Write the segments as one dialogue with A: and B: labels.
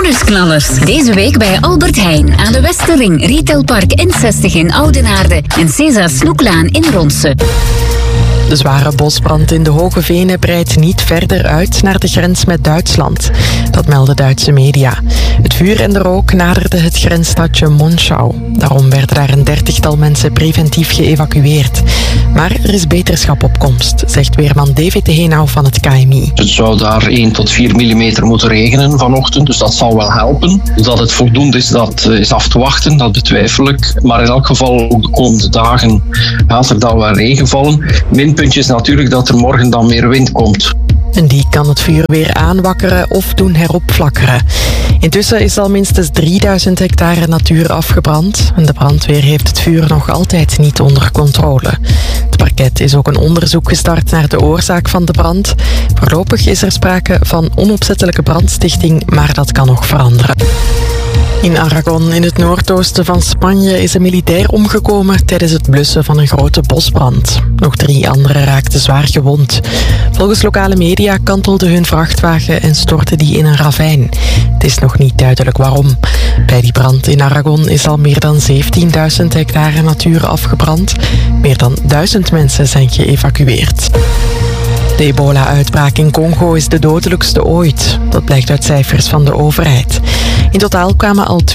A: Bonusknallers. Deze week bij Albert Heijn aan de Westerring, Retailpark N60 in Oudenaarde en César Snoeklaan in Ronsen.
B: De zware bosbrand in de Hoge Venen breidt niet verder uit naar de grens met Duitsland. Dat melden Duitse media. Het vuur en de rook naderden het grensstadje Monschau. Daarom werden daar een 30-tal mensen preventief geëvacueerd. Maar er is beterschap op komst, zegt weerman David de Heenau van het KMI.
C: Het zou daar 1 tot 4 millimeter moeten regenen vanochtend, dus dat zal wel helpen. Dat het voldoende is, dat is af te wachten, dat betwijfel ik. Maar in elk geval, ook de komende dagen gaat er dan wel regen vallen. Minpuntje is natuurlijk dat er morgen dan meer wind komt.
B: En die kan het vuur weer aanwakkeren of doen heropflakkeren. Intussen is al minstens 3000 hectare natuur afgebrand. En de brandweer heeft het vuur nog altijd niet onder controle. Het parket is ook een onderzoek gestart naar de oorzaak van de brand. Voorlopig is er sprake van onopzettelijke brandstichting, maar dat kan nog veranderen. In Aragon, in het noordoosten van Spanje, is een militair omgekomen tijdens het blussen van een grote bosbrand. Nog 3 anderen raakten zwaar gewond. Volgens lokale media kantelde hun vrachtwagen en stortte die in een ravijn. Het is nog niet duidelijk waarom. Bij die brand in Aragon is al meer dan 17.000 hectare natuur afgebrand. Meer dan 1000 mensen zijn geëvacueerd. De ebola-uitbraak in Congo is de dodelijkste ooit. Dat blijkt uit cijfers van de overheid. In totaal kwamen al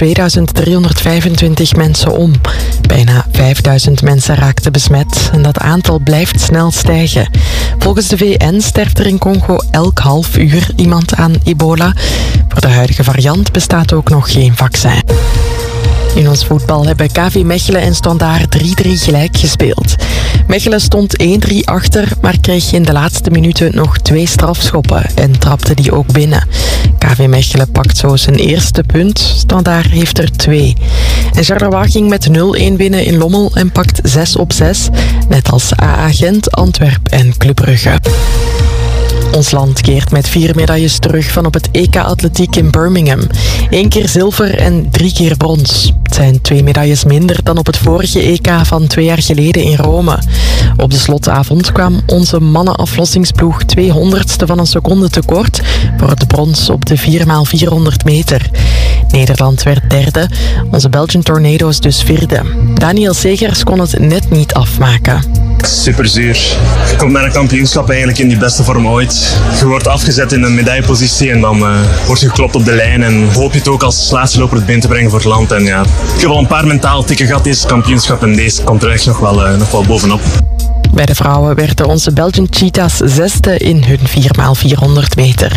B: 2325 mensen om. Bijna 5000 mensen raakten besmet en dat aantal blijft snel stijgen. Volgens de VN sterft er in Congo elk half uur iemand aan ebola. Voor de huidige variant bestaat ook nog geen vaccin. In ons voetbal hebben KV Mechelen en Standaard 3-3 gelijk gespeeld. Mechelen stond 1-3 achter, maar kreeg in de laatste minuten nog 2 strafschoppen en trapte die ook binnen. KV Mechelen pakt zo zijn eerste punt, Standaard heeft er 2. En Charleroi ging met 0-1 winnen in Lommel en pakt 6 op 6, net als AA Gent, Antwerp en Club Brugge. Ons land keert met 4 medailles terug van op het EK Atletiek in Birmingham. 1 keer zilver en 3 keer brons. Het zijn 2 medailles minder dan op het vorige EK van 2 jaar geleden in Rome. Op de slotavond kwam onze mannenaflossingsploeg 200ste van een seconde tekort voor het brons op de 4x400 meter. Nederland werd derde, onze Belgian Tornado's dus vierde. Daniel Segers kon het net niet afmaken.
D: Super zuur. Je komt naar een kampioenschap eigenlijk in die beste vorm ooit. Je wordt afgezet in een medaillepositie en dan word je geklopt op de lijn en hoop je het ook als laatste loper het been te brengen voor het land. En ja, ik heb al een paar mentaal tikken gehad deze kampioenschap en deze komt er echt nog wel bovenop.
B: Bij de vrouwen werden onze Belgian Cheetahs 6e in hun 4x400 meter.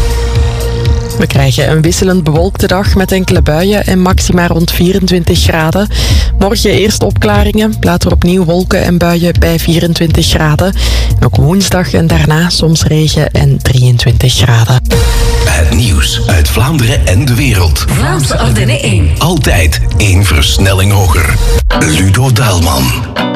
B: We krijgen een wisselend bewolkte dag met enkele buien en maxima rond 24 graden. Morgen eerst opklaringen, later opnieuw wolken en buien bij 24 graden. En ook woensdag en daarna soms regen en 23 graden.
E: Het nieuws uit Vlaanderen en de wereld.
A: Vlaamse Ardennen 1.
E: Altijd 1 versnelling hoger. Ludo Daalman.